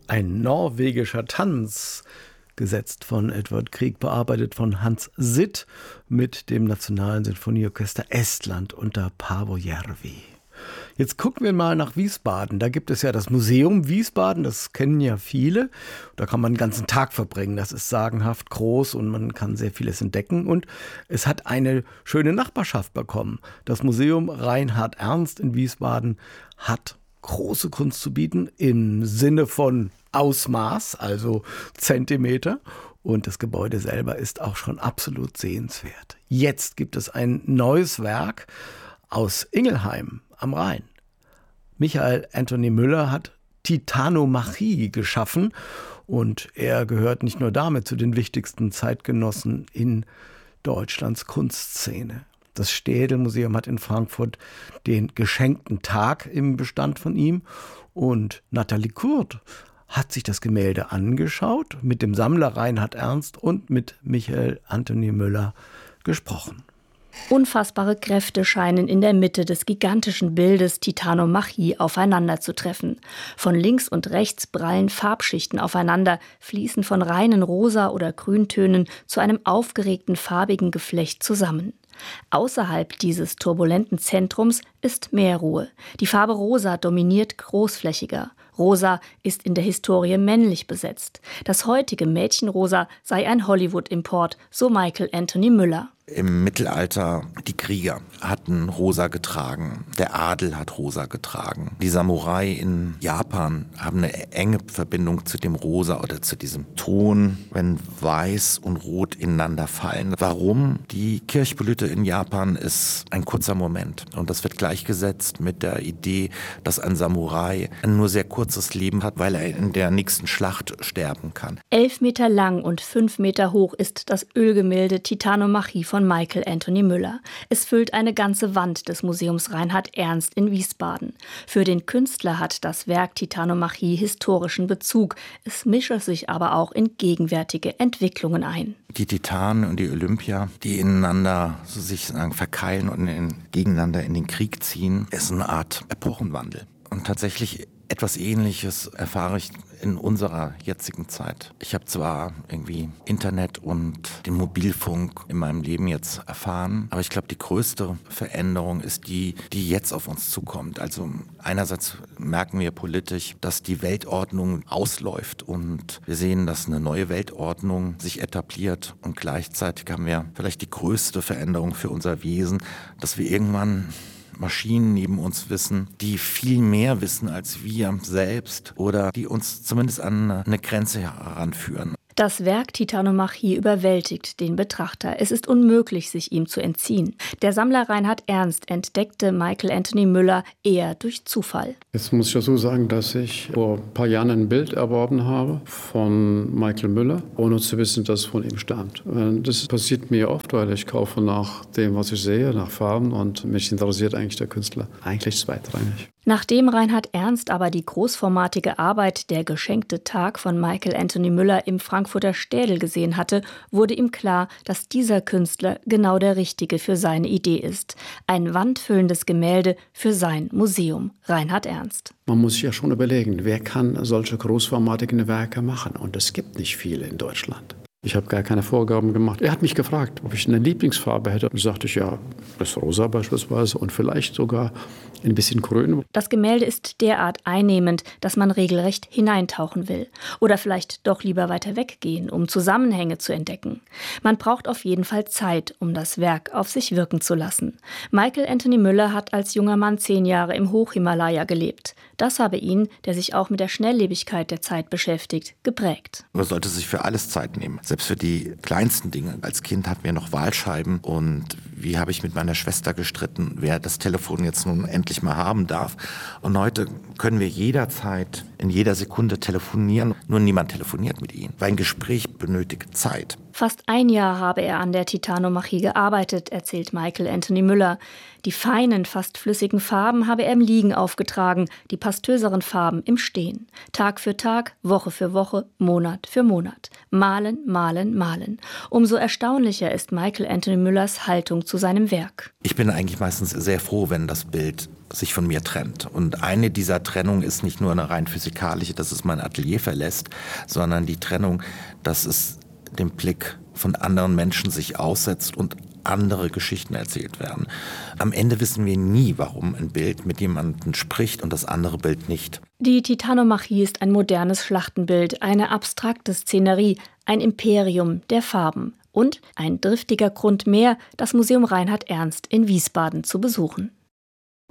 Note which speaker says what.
Speaker 1: Ein norwegischer Tanz, gesetzt von Edvard Grieg, bearbeitet von Hans Sitt mit dem Nationalen Sinfonieorchester Estland unter Paavo Järvi. Jetzt gucken wir mal nach Wiesbaden. Da gibt es ja das Museum Wiesbaden, das kennen ja viele. Da kann man einen ganzen Tag verbringen. Das ist sagenhaft groß und man kann sehr vieles entdecken. Und es hat eine schöne Nachbarschaft bekommen. Das Museum Reinhard Ernst in Wiesbaden hat große Kunst zu bieten im Sinne von Ausmaß, also Zentimeter. Und das Gebäude selber ist auch schon absolut sehenswert. Jetzt gibt es ein neues Werk aus Ingelheim am Rhein. Michael Anthony Müller hat Titanomachie geschaffen und er gehört nicht nur damit zu den wichtigsten Zeitgenossen in Deutschlands Kunstszene. Das Städel-Museum hat in Frankfurt den geschenkten Tag im Bestand von ihm und Nathalie Kurt hat sich das Gemälde angeschaut, mit dem Sammler Reinhard Ernst und mit Michael Anthony Müller gesprochen.
Speaker 2: Unfassbare Kräfte scheinen in der Mitte des gigantischen Bildes Titanomachie aufeinanderzutreffen. Von links und rechts prallen Farbschichten aufeinander, fließen von reinen Rosa- oder Grüntönen zu einem aufgeregten farbigen Geflecht zusammen. Außerhalb dieses turbulenten Zentrums ist mehr Ruhe. Die Farbe Rosa dominiert großflächiger. Rosa ist in der Historie männlich besetzt. Das heutige Mädchenrosa sei ein Hollywood-Import, so Michael Anthony Müller.
Speaker 3: Im Mittelalter, die Krieger hatten Rosa getragen, der Adel hat Rosa getragen. Die Samurai in Japan haben eine enge Verbindung zu dem Rosa oder zu diesem Ton, wenn Weiß und Rot ineinander fallen. Warum? Die Kirchblüte in Japan ist ein kurzer Moment und das wird gleichgesetzt mit der Idee, dass ein Samurai ein nur sehr kurzes Leben hat, weil er in der nächsten Schlacht sterben kann.
Speaker 2: 11 Meter lang und 5 Meter hoch ist das Ölgemälde Titanomachie von Michael Anthony Müller. Es füllt eine ganze Wand des Museums Reinhard Ernst in Wiesbaden. Für den Künstler hat das Werk Titanomachie historischen Bezug. Es mische sich aber auch in gegenwärtige Entwicklungen ein.
Speaker 3: Die Titanen und die Olympier, die ineinander sich verkeilen und gegeneinander in den Krieg ziehen, ist eine Art Epochenwandel. Und tatsächlich etwas Ähnliches erfahre ich in unserer jetzigen Zeit. Ich habe zwar irgendwie Internet und den Mobilfunk in meinem Leben jetzt erfahren, aber ich glaube, die größte Veränderung ist die jetzt auf uns zukommt. Also einerseits merken wir politisch, dass die Weltordnung ausläuft und wir sehen, dass eine neue Weltordnung sich etabliert und gleichzeitig haben wir vielleicht die größte Veränderung für unser Wesen, dass wir irgendwann Maschinen neben uns wissen, die viel mehr wissen als wir selbst oder die uns zumindest an eine Grenze heranführen.
Speaker 2: Das Werk Titanomachie überwältigt den Betrachter. Es ist unmöglich, sich ihm zu entziehen. Der Sammler Reinhard Ernst entdeckte Michael Anthony Müller eher durch Zufall.
Speaker 4: Jetzt muss ich dazu sagen, dass ich vor ein paar Jahren ein Bild erworben habe von Michael Müller, ohne zu wissen, dass es von ihm stammt. Das passiert mir oft, weil ich kaufe nach dem, was ich sehe, nach Farben und mich interessiert eigentlich der Künstler eigentlich zweitrangig.
Speaker 2: Nachdem Reinhard Ernst aber die großformatige Arbeit Der geschenkte Tag von Michael Anthony Müller im Frankfurter Städel gesehen hatte, wurde ihm klar, dass dieser Künstler genau der Richtige für seine Idee ist. Ein wandfüllendes Gemälde für sein Museum. Reinhard Ernst.
Speaker 4: Man muss sich ja schon überlegen, wer kann solche großformatigen Werke machen? Und es gibt nicht viele in Deutschland. Ich habe gar keine Vorgaben gemacht. Er hat mich gefragt, ob ich eine Lieblingsfarbe hätte. Und sagte ich, ja, das Rosa beispielsweise und vielleicht sogar ein bisschen grün.
Speaker 2: Das Gemälde ist derart einnehmend, dass man regelrecht hineintauchen will. Oder vielleicht doch lieber weiter weggehen, um Zusammenhänge zu entdecken. Man braucht auf jeden Fall Zeit, um das Werk auf sich wirken zu lassen. Michael Anthony Müller hat als junger Mann 10 Jahre im Hochhimalaya gelebt. Das habe ihn, der sich auch mit der Schnelllebigkeit der Zeit beschäftigt, geprägt.
Speaker 3: Man sollte sich für alles Zeit nehmen. Selbst für die kleinsten Dinge. Als Kind hatten wir noch Wahlscheiben und wie habe ich mit meiner Schwester gestritten, wer das Telefon jetzt nun endlich mal haben darf. Und heute können wir jederzeit, in jeder Sekunde telefonieren, nur niemand telefoniert mit ihnen, weil ein Gespräch benötigt Zeit.
Speaker 2: Fast ein Jahr habe er an der Titanomachie gearbeitet, erzählt Michael Anthony Müller. Die feinen, fast flüssigen Farben habe er im Liegen aufgetragen, die pastöseren Farben im Stehen. Tag für Tag, Woche für Woche, Monat für Monat. Malen, malen, malen. Umso erstaunlicher ist Michael Anthony Müllers Haltung zu seinem Werk.
Speaker 3: Ich bin eigentlich meistens sehr froh, wenn das Bild sich von mir trennt. Und eine dieser Trennungen ist nicht nur eine rein physikalische, dass es mein Atelier verlässt, sondern die Trennung, dass es dem Blick von anderen Menschen sich aussetzt und andere Geschichten erzählt werden. Am Ende wissen wir nie, warum ein Bild mit jemandem spricht und das andere Bild nicht.
Speaker 2: Die Titanomachie ist ein modernes Schlachtenbild, eine abstrakte Szenerie, ein Imperium der Farben und ein triftiger Grund mehr, das Museum Reinhard Ernst in Wiesbaden zu besuchen.